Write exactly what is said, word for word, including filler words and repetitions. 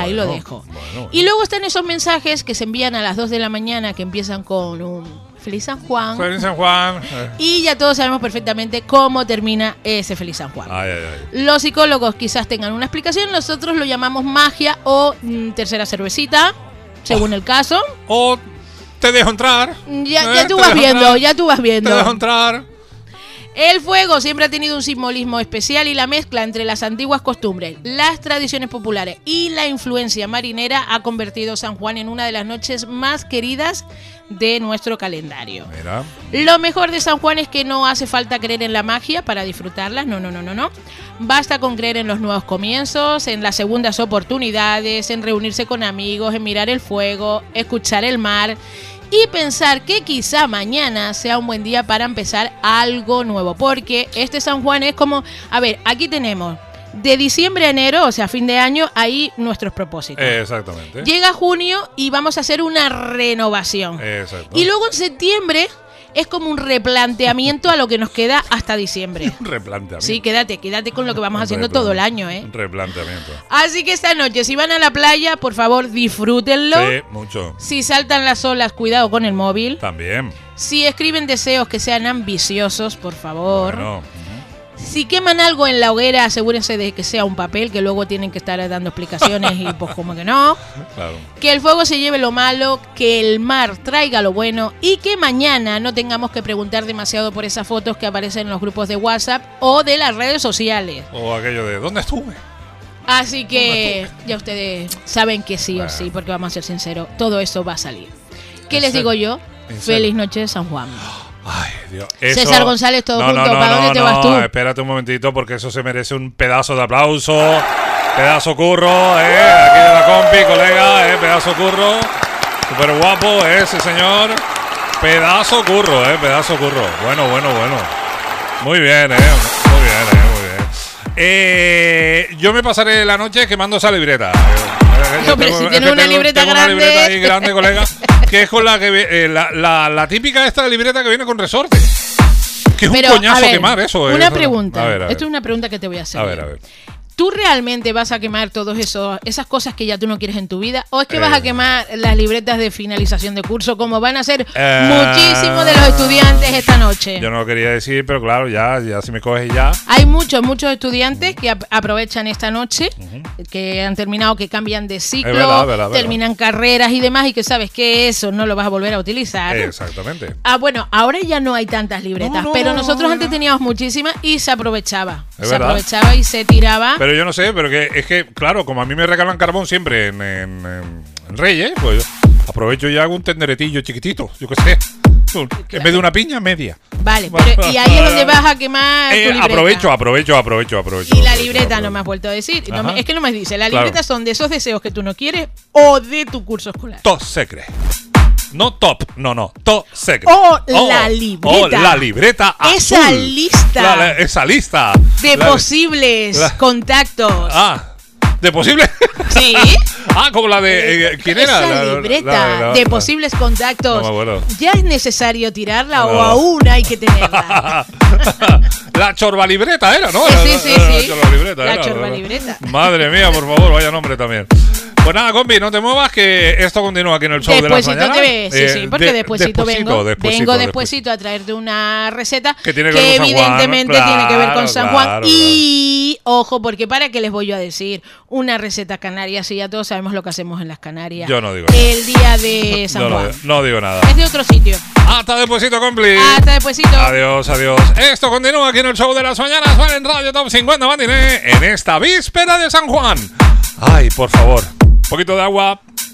ahí bueno, lo dejo. Bueno, bueno. Y luego están esos mensajes que se envían a las dos de la mañana que empiezan con un Feliz San Juan. Feliz San Juan. Y ya todos sabemos perfectamente cómo termina ese Feliz San Juan. Ay, ay, ay. Los psicólogos quizás tengan una explicación, nosotros lo llamamos magia o mm, tercera cervecita, según oh. el caso. O te dejo entrar. Ya, ¿eh? ya tú vas viendo, entrar. ya tú vas viendo. Te dejo entrar. El fuego siempre ha tenido un simbolismo especial y la mezcla entre las antiguas costumbres, las tradiciones populares y la influencia marinera ha convertido San Juan en una de las noches más queridas de nuestro calendario. Mira. Lo mejor de San Juan es que no hace falta creer en la magia para disfrutarla, no, no, no, no, no. Basta con creer en los nuevos comienzos, en las segundas oportunidades, en reunirse con amigos, en mirar el fuego, escuchar el mar y pensar que quizá mañana sea un buen día para empezar algo nuevo. Porque este San Juan es como, a ver, aquí tenemos de diciembre a enero, o sea, fin de año, ahí nuestros propósitos. Exactamente. Llega junio y vamos a hacer una renovación. Exacto. Y luego en septiembre es como un replanteamiento a lo que nos queda hasta diciembre. Un replanteamiento. Sí, quédate, quédate con lo que vamos haciendo todo el año, ¿eh? Un replanteamiento. Así que esta noche, si van a la playa, por favor, disfrútenlo. Sí, mucho. Si saltan las olas, cuidado con el móvil. También. Si escriben deseos que sean ambiciosos, por favor. Bueno. Si queman algo en la hoguera, asegúrense de que sea un papel, que luego tienen que estar dando explicaciones y pues como que no. Claro. Que el fuego se lleve lo malo, que el mar traiga lo bueno y que mañana no tengamos que preguntar demasiado por esas fotos que aparecen en los grupos de WhatsApp o de las redes sociales. O aquello de ¿dónde estuve? Así que ya ustedes saben que sí bueno. o sí, porque vamos a ser sinceros, todo eso va a salir. ¿Qué les digo yo? Feliz noche de San Juan. Ay, Dios. Eso... César González, todo no, junto. No, no, ¿Para no, dónde te no, vas tú? Espérate un momentito porque eso se merece un pedazo de aplauso. Pedazo curro, eh. Aquí de la compi, colega, eh. Pedazo curro. Súper guapo, eh, ese señor. Pedazo curro, eh. Pedazo curro. Bueno, bueno, bueno. Muy bien, eh. Muy bien, eh. Muy bien. Eh, yo me pasaré la noche quemando esa libreta. Eh, Hombre, tengo, si tienes una tengo, libreta tengo grande. Una libreta ahí grande, colega. Que es con la que eh, la, la, la típica esta libreta que viene con resorte. Que es Pero, un coñazo ver, quemar eso. Una eso. pregunta. A ver, a ver. Esto es una pregunta que te voy a hacer. A ver, a ver. ¿Tú realmente vas a quemar todas esas cosas que ya tú no quieres en tu vida? ¿O es que eh. vas a quemar las libretas de finalización de curso como van a hacer eh. muchísimos de los estudiantes esta noche? Yo no lo quería decir, pero claro, ya, ya si me coges ya. Hay muchos, muchos estudiantes que ap aprovechan esta noche, uh-huh. que han terminado, que cambian de ciclo, verdad, verdad, terminan verdad. carreras y demás, y que sabes que eso no lo vas a volver a utilizar. Exactamente. Ah, bueno, ahora ya no hay tantas libretas, no, no, pero no, nosotros no, antes no. teníamos muchísimas y se aprovechaba. Es se verdad. aprovechaba y se tiraba. Pero yo no sé, pero que es que, claro, como a mí me regalan carbón siempre en, en, en Reyes, pues aprovecho y hago un tenderetillo chiquitito, yo qué sé. En vez de una piña, media. Vale, pero y ahí es donde vas a quemar eh, tu libreta. Aprovecho, aprovecho, aprovecho, aprovecho. Y la aprovecho, libreta aprovecho. no me has vuelto a decir. No me, es que no me dice. Las Claro. libretas son de esos deseos que tú no quieres o de tu curso escolar. Top secret. No top, no, no, top secret. O oh, la libreta. O oh, la libreta Esa azul. lista. La, la, esa lista. De la, posibles la, contactos. Ah. ¿De posibles? Sí. Ah, como la de... Eh, ¿Quién Esa era? La, libreta la, la, la, de posibles contactos. No me acuerdo. ¿Ya es necesario tirarla no. o aún hay que tenerla? La chorbalibreta era, ¿no? Sí, sí, sí. La chorbalibreta La era. chorbalibreta. Madre mía, por favor, vaya nombre también. Pues nada, compi, no te muevas que esto continúa aquí en el show despuésito de la mañana. Te ves, sí, sí, porque de, despuésito, despuesito, vengo, despuesito, vengo despuésito a traerte una receta que, tiene que, que ver evidentemente Juan, tiene claro, que ver con San Juan. Claro, y, claro. ojo, porque para qué les voy yo a decir una receta canaria si ya todos sabemos lo que hacemos en las Canarias. Yo no digo nada. El día de San no, Juan. No, no digo nada. Es de otro sitio. Hasta despuesito, compi. Hasta despuesito. Adiós, adiós. Esto continúa aquí en el show de las mañanas, ¿vale? En Radio Top cincuenta Matiné, en esta víspera de San Juan. Ay, por favor, un poquito de agua.